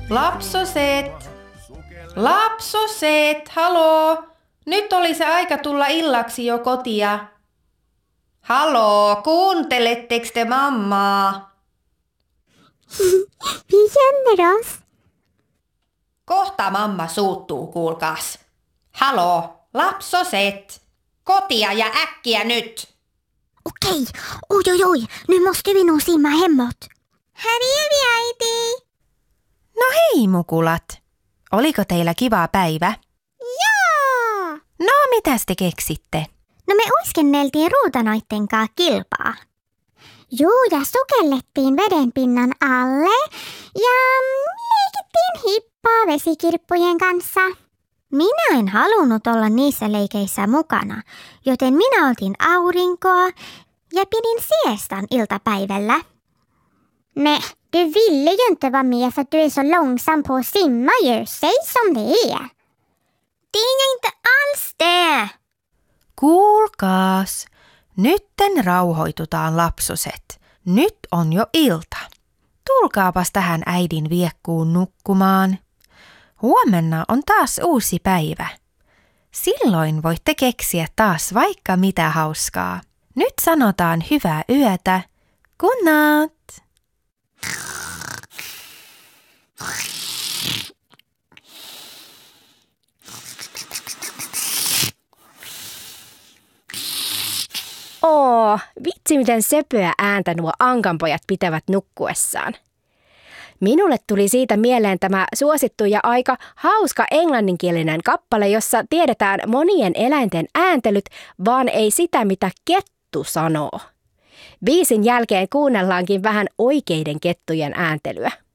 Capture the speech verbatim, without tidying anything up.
Lapsoset! Lapsoset! Haloo! Nyt oli se aika tulla illaksi jo kotia. Haloo, kuunteletteko te mammaa? Vi känner oss. Kohta mamma suuttuu, kuulkaas. Haloo, lapsoset! Kotia ja äkkiä nyt! Okej, oj oj oj, nu måste vi nog simma hemåt. Här är vi, äiti. No hei, mukulat. Oliko teillä kiva päivä? Joo! No, mitäs te keksitte? No me uiskenneltiin ruutanoitten kanssa kilpaa. Juu, ja sukellettiin vedenpinnan alle ja leikittiin hippaa vesikirppujen kanssa. Minä en halunnut olla niissä leikeissä mukana, joten minä otin aurinkoa ja pidin siestan iltapäivällä. Nej, du ville ju inte vara med för att du är så långsam på att simma ju. Säg som det är. Det är inte alls det. Kuulkaas, nytten rauhoitutaan, lapsoset. Nyt on jo ilta. Tulkaapas tähän äidin viekkuun nukkumaan. Huomenna on taas uusi päivä. Silloin voitte keksiä taas vaikka mitä hauskaa. Nyt sanotaan hyvää yötä. Godnatt! Oo, vitsi miten söpöä ääntä nuo ankanpojat pitävät nukkuessaan. Minulle tuli siitä mieleen tämä suosittu ja aika hauska englanninkielinen kappale, jossa tiedetään monien eläinten ääntelyt, vaan ei sitä, mitä kettu sanoo. Biisin jälkeen kuunnellaankin vähän oikeiden kettujen ääntelyä.